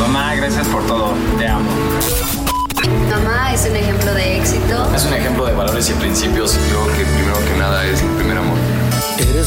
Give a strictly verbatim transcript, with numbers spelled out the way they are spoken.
Mamá, gracias por todo. Te amo. Mamá es un ejemplo de éxito. Es un ejemplo de valores y principios. Creo que primero que nada es el primer amor. Eres